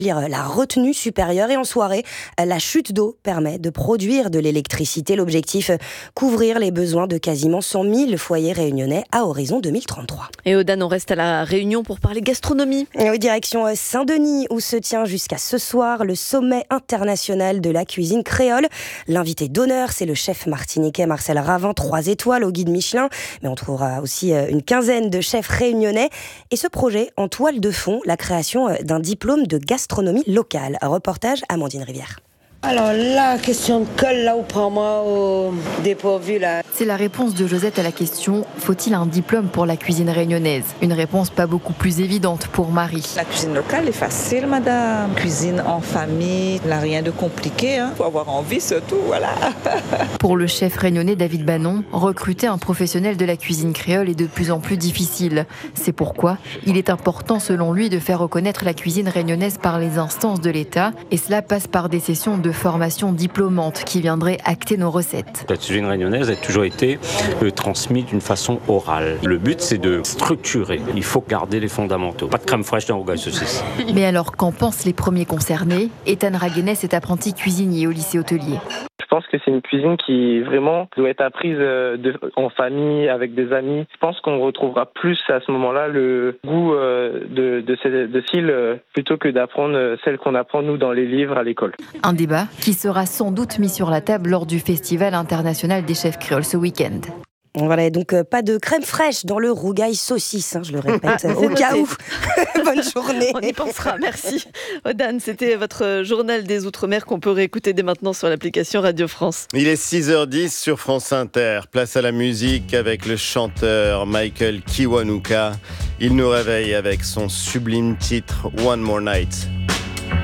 La retenue supérieure et en soirée, la chute d'eau permet de produire de l'électricité. L'objectif, couvrir les besoins de quasiment 100 000 foyers réunionnais à horizon 2033. Et Odan, on reste à la Réunion pour parler gastronomie. Et direction Saint-Denis où se tient jusqu'à ce soir le sommet international de la cuisine créole. L'invité d'honneur, c'est le chef martiniquais Marcel Ravin, 3 étoiles au guide Michelin. Mais on trouvera aussi une quinzaine de chefs réunionnais. Et ce projet en toile de fond, la création d'un diplôme de gastronomie locale. Un reportage Amandine Rivière. Alors la question de colle là où prend-moi au dépourvu là. C'est la réponse de Josette à la question « Faut-il un diplôme pour la cuisine réunionnaise ?» Une réponse pas beaucoup plus évidente pour Marie. La cuisine locale est facile, madame. Cuisine en famille, n'a rien de compliqué. Faut avoir envie surtout, voilà. Pour le chef réunionnais David Bannon, recruter un professionnel de la cuisine créole est de plus en plus difficile. C'est pourquoi il est important selon lui de faire reconnaître la cuisine réunionnaise par les instances de l'État et cela passe par des sessions de formation diplômante qui viendraient acter nos recettes. La cuisine réunionnaise a toujours été transmise d'une façon orale. Le but, c'est de structurer. Il faut garder les fondamentaux. Pas de crème fraîche dans rougail saucisse. Mais alors, qu'en pensent les premiers concernés ? Ethan Raguenès est apprenti cuisinier au lycée hôtelier. Je pense que c'est une cuisine qui vraiment doit être apprise en famille, avec des amis. Je pense qu'on retrouvera plus à ce moment-là le goût de style plutôt que d'apprendre celle qu'on apprend nous dans les livres à l'école. Un débat qui sera sans doute mis sur la table lors du Festival international des chefs créoles ce week-end. Voilà, donc pas de crème fraîche dans le rougail saucisse, je le répète, au cas où. Bonne journée. On y pensera, merci. Odan, c'était votre journal des Outre-mer qu'on peut réécouter dès maintenant sur l'application Radio France. Il est 6h10 sur France Inter. Place à la musique avec le chanteur Michael Kiwanuka. Il nous réveille avec son sublime titre One More Night.